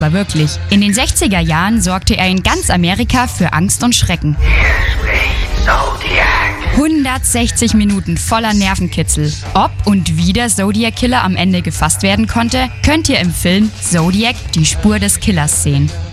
Aber wirklich. In den 60er Jahren sorgte er in ganz Amerika für Angst und Schrecken. 160 Minuten voller Nervenkitzel. Ob und wie der Zodiac Killer am Ende gefasst werden konnte, könnt ihr im Film Zodiac – Die Spur des Killers sehen.